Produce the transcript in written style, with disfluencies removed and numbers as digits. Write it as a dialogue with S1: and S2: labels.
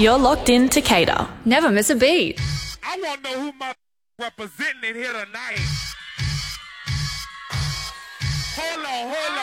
S1: You're locked in to Cater.
S2: Never miss a beat.
S3: I want to know who my representing here tonight. Hold on.